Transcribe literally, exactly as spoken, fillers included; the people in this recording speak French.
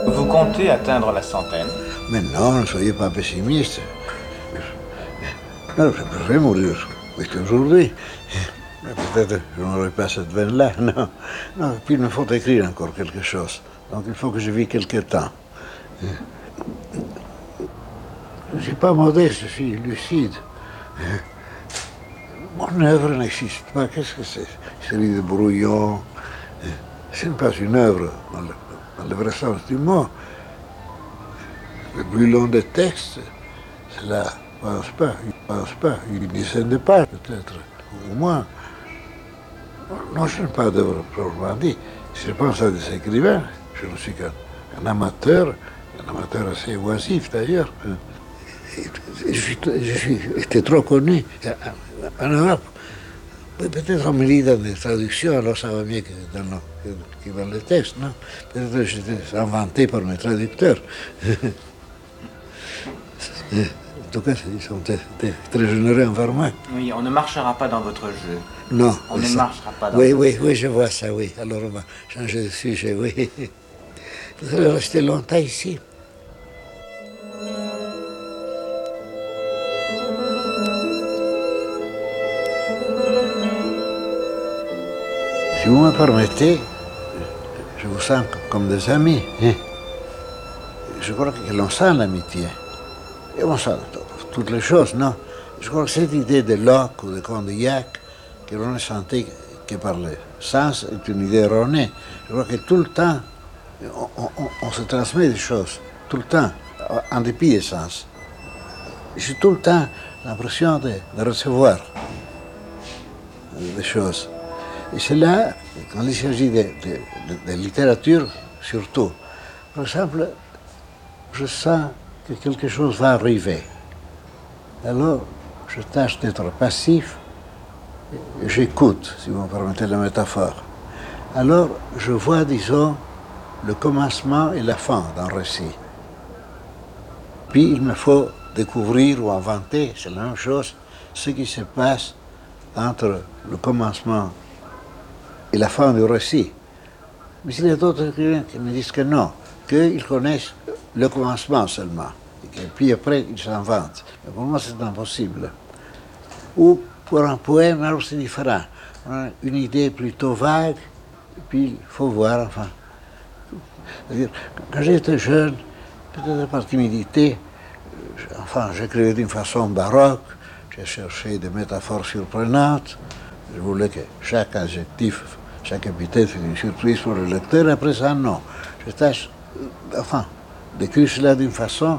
Vous comptez atteindre la centaine? Mais non, ne soyez pas pessimiste. Non, je pourrais mourir aujourd'hui. Mais peut-être que je n'aurai pas cette veine-là, non. Non, puis il me faut écrire encore quelque chose. Donc il faut que je vis quelque temps. Je ne suis pas modeste, je suis lucide. Mon œuvre n'existe pas. Qu'est-ce que c'est? Une série de brouillons. Ce n'est pas une œuvre dans le, dans le vrai sens du mot. Le plus long des textes, cela ne passe pas, il passe pas, une dizaine de pages peut-être, au moins. Non, je n'ai pas d'œuvre proprement dit. Si je pense à des écrivains, je ne suis qu'un amateur, un amateur assez oisif d'ailleurs. Je suis, je suis j'étais trop connu en Europe. Peut-être on me lit dans des traductions, alors ça va mieux que dans, le, que dans les textes, non? Peut-être que j'étais inventé par mes traducteurs. En tout cas, ils sont très, très généreux envers moi. Oui, on ne marchera pas dans votre jeu. Non. On ne ça, marchera pas dans oui, votre oui, jeu. Oui, je vois ça, oui. Alors on va changer de sujet, oui. Vous allez rester longtemps ici. Si vous me permettez, je vous sens comme des amis. Hein? Je crois que l'on sent l'amitié. Et on sent toutes les choses, non? Je crois que cette idée de Locke ou de Condillac, que l'on ne sentait que par le sens, est une idée erronée. Je crois que tout le temps, on, on, on se transmet des choses, tout le temps, en dépit des sens. J'ai tout le temps l'impression de, de recevoir des choses. Et c'est là, quand il s'agit de, de, de, de littérature, surtout. Par exemple, je sens que quelque chose va arriver. Alors, je tâche d'être passif, et j'écoute, si vous me permettez la métaphore. Alors, je vois, disons, le commencement et la fin d'un récit. Puis, il me faut découvrir ou inventer, c'est la même chose, ce qui se passe entre le commencement et la fin du récit. Mais il y a d'autres écrivains qui me disent que non, qu'ils connaissent le commencement seulement, et que puis après ils s'inventent. Mais pour moi c'est impossible. Ou pour un poème, alors c'est différent. On a une idée plutôt vague, et puis il faut voir, enfin. C'est-à-dire, quand j'étais jeune, peut-être par timidité, enfin j'écrivais d'une façon baroque, j'ai cherché des métaphores surprenantes, je voulais que chaque adjectif, chaque épithète fait une surprise pour le lecteur, après ça, non. Je tâche, enfin, d'écrire cela d'une façon